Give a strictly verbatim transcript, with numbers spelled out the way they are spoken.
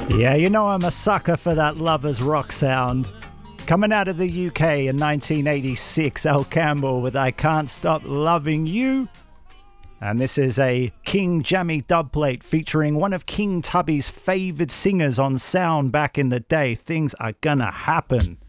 Yeah, you know I'm a sucker for that lovers rock sound. Coming out of the U K in nineteen eighty-six, Al Campbell with I Can't Stop Loving You. And this is a King Jammy dubplate featuring one of King Tubby's favoured singers on Sound back in the day. Things Are Gonna Happen.